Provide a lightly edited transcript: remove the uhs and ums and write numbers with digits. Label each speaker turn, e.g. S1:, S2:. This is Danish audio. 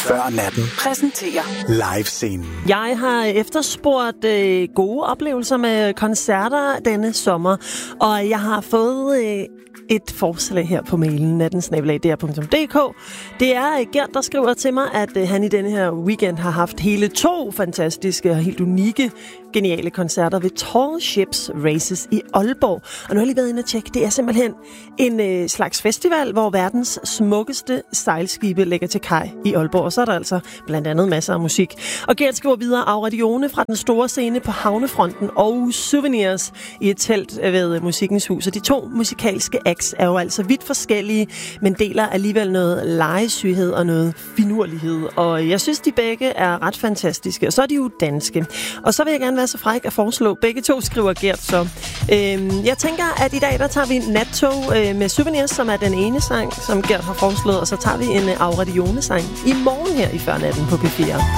S1: Før natten
S2: præsenterer
S1: live-scenen.
S3: Jeg har efterspurgt gode oplevelser med koncerter denne sommer, og jeg har fået et forslag her på mailen nattensnabelag.dr.dk. Det er Gert, der skriver til mig, at han i denne her weekend har haft hele 2 fantastiske og helt unikke, geniale koncerter ved Tall Ships Races i Aalborg. Og nu har jeg lige været inde og tjekke. Det er simpelthen en slags festival, hvor verdens smukkeste sejlskibe lægger til kaj i Aalborg. Og så er der altså blandt andet masser af musik. Og Gert skriver videre: Auradione fra den store scene på Havnefronten og Souvenirs i et telt ved Musikkens Hus. Og de 2 musikalske acts er jo altså vidt forskellige, men deler alligevel noget legesyghed og noget finurlighed. Og jeg synes, de begge er ret fantastiske. Og så er de jo danske. Og så vil jeg gerne være så fræk at foreslå. Begge 2 skriver Gert så. Jeg tænker, at i dag der tager vi Nattog med Souvenirs, som er den ene sang, som Gert har foreslået. Og så tager vi en Auradione-sang i morgen her i Førnatten på P4.